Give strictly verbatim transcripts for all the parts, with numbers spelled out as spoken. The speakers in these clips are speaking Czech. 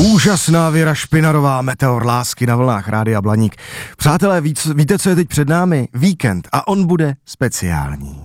Úžasná Věra Špinarová, Meteor lásky na vlnách Rádia Blaník. Přátelé, víc, víte, co je teď před námi? Víkend a on bude speciální.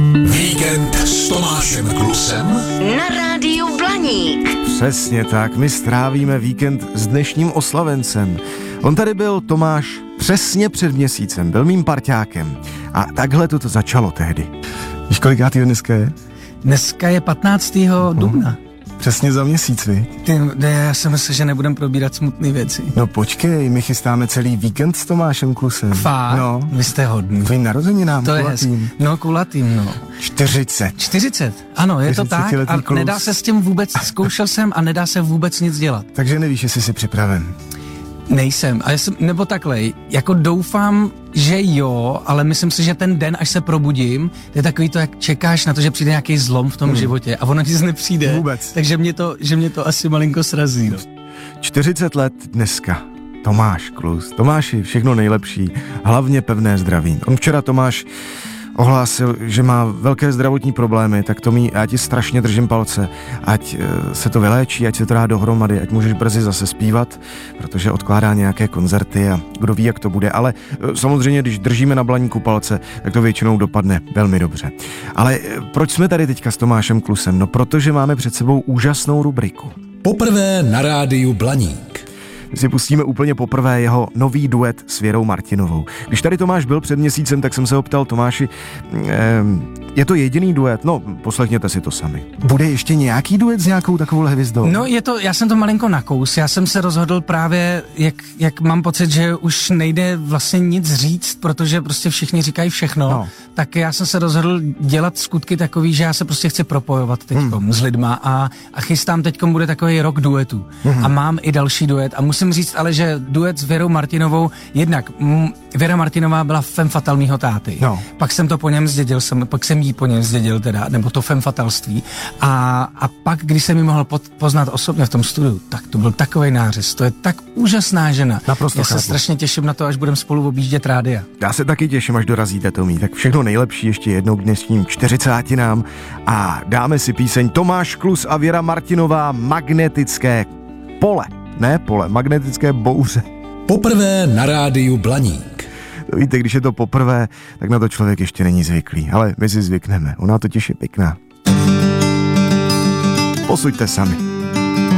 Víkend s Tomášem Klusem na Rádiu Blaník. Přesně tak, my strávíme víkend s dnešním oslavencem. On tady byl, Tomáš, přesně před měsícem, byl mým parťákem. A takhle to začalo tehdy. Víš, kolikátýho dneska je? Dneska je patnáctého dubna. Přesně za měsíc, vy? Ty, ne, já jsem myslel, že nebudem probírat smutné věci. No počkej, my chystáme celý víkend s Tomášem Klusem. Fakt? No. Vy jste hodný. Tvým narozeninám, To je kulatým. hezky. No, kulatým, no. čtyřicet. čtyřicet, ano, je to tak. A klus. nedá se s tím vůbec, zkoušel jsem a nedá se vůbec nic dělat. Takže nevíš, jestli jsi připraven. Nejsem, a jsem, nebo takhle, jako doufám, že jo, ale myslím si, že ten den, až se probudím, to je takový to, jak čekáš na to, že přijde nějaký zlom v tom hmm. životě a ono nic nepřijde. Vůbec. Takže mě to, že mě to asi malinko srazí. No. čtyřicet let dneska. Tomáš Klus. Tomáši, všechno nejlepší, hlavně pevné zdraví. On včera, Tomáš, ohlásil, že má velké zdravotní problémy, tak Tomí, já ti strašně držím palce, ať se to vyléčí, ať se to dá dohromady, ať můžeš brzy zase zpívat, protože odkládá nějaké koncerty a kdo ví, jak to bude, ale samozřejmě, když držíme na Blaníku palce, tak to většinou dopadne velmi dobře. Ale proč jsme tady teďka s Tomášem Klusem? No, protože máme před sebou úžasnou rubriku. Poprvé na Rádiu Blaník. My si pustíme úplně poprvé jeho nový duet s Věrou Martinovou. Když tady Tomáš byl před měsícem, tak jsem se ho ptal, Tomáši, eh, je to jediný duet? No, poslechněte si to sami. Bude ještě nějaký duet s nějakou takovou hvězdou? No je to, já jsem to malinko nakous, já jsem se rozhodl právě, jak, jak mám pocit, že už nejde vlastně nic říct, protože prostě všichni říkají všechno, no. Tak já jsem se rozhodl dělat skutky takový, že já se prostě chci propojovat teďkom hmm. s lidma a, a chystám teďkom bude takový rok duetů hmm. a mám i další duet a musím říct ale, že duet s Věrou Martinovou, jednak m, Věra Martinová byla femme fatale mýho táty, no. Pak jsem to po něm zdědil, jsem, pak jsem jí po něm zdědil teda, nebo to femme fatalství a, a pak, když jsem ji mohl pod, poznat osobně v tom studiu, tak to byl takovej nářez, to je tak úžasná žena. Naprosto Já chápu. se strašně těším na to, až budeme spolu objíždět rádia. Já se taky těším, až dorazíte, Tomí. Tak všechno nejlepší ještě jednou k dnešním čtyřicátinám a dáme si píseň Tomáš Klus a Věra Martinová, Magnetické pole. Ne pole, magnetické bouře. Poprvé na Rádiu Blaník. To víte, když je to poprvé, tak na to člověk ještě není zvyklý, ale my si zvykneme. Ona totiž je pěkná. Posuďte sami.